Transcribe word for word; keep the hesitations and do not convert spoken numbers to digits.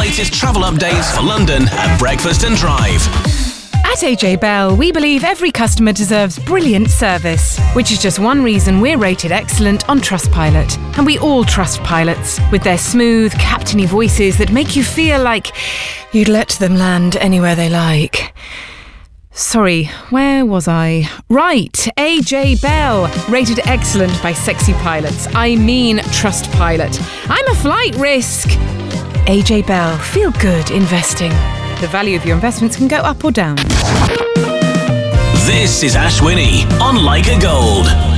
latest travel updates for London at Breakfast and Drive. At A J Bell, we believe every customer deserves brilliant service, which is just one reason we're rated excellent on Trustpilot. And we all trust pilots, with their smooth, captainy voices that make you feel like you'd let them land anywhere they like. Sorry, where was I? Right, A J Bell, rated excellent by sexy pilots. I mean Trustpilot. I'm a flight risk. A J Bell, feel good investing. The value of your investments can go up or down. This is Ash Winnie on Like a Gold.